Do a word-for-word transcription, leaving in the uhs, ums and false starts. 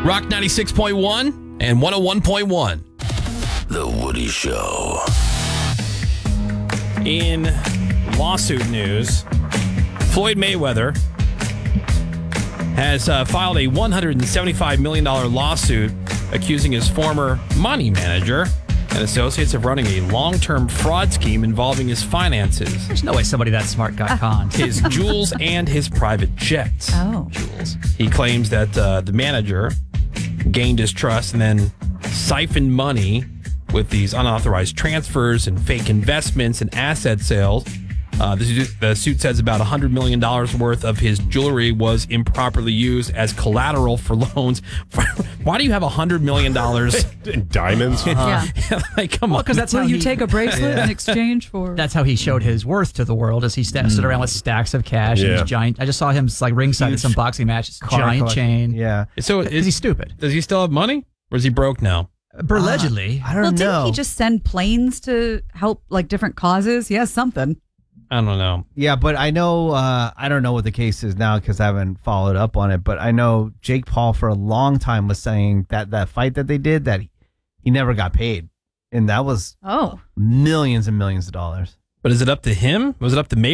Rock ninety-six point one and one oh one point one. The Woody Show. In lawsuit news, Floyd Mayweather has uh, filed a one hundred seventy-five million dollars lawsuit accusing his former money manager and associates of running a long-term fraud scheme involving his finances, There's no way somebody that smart got conned. his jewels, and his private jets. Oh. Jewels. He claims that uh, the manager gained his trust and then siphoned money with these unauthorized transfers and fake investments and asset sales. Uh, the, the suit says about one hundred million dollars worth of his jewelry was improperly used as collateral for loans. Why do you have one hundred million dollars? Diamonds? Yeah. Like, come on. Because that's Will how you he, take a bracelet in exchange for? That's how he showed his worth to the world, as he sta- stood around with stacks of cash and Yeah. his giant. I just saw him like ringside at Huge some boxing matches. car Giant collection. chain. Yeah. So Is is he stupid? Does he still have money? Or is he broke now? Allegedly. I don't Well, know. didn't he just send planes to help like different causes? He has something. I don't know. Yeah, but I know, uh, I don't know what the case is now because I haven't followed up on it. But I know Jake Paul for a long time was saying that that fight that they did, that he never got paid. And that was Oh. millions and millions of dollars. But is it up to him? Was it up to Mayweather?